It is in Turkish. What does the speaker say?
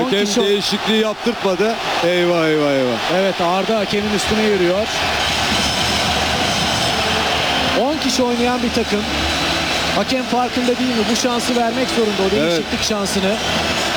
Hakem kişi... değişikliği yaptırtmadı. Eyvah eyvah eyvah. Evet, Arda hakemin üstüne yürüyor. 10 kişi oynayan bir takım. Hakem farkında değil mi? Bu şansı vermek zorunda, o değişiklik şansını.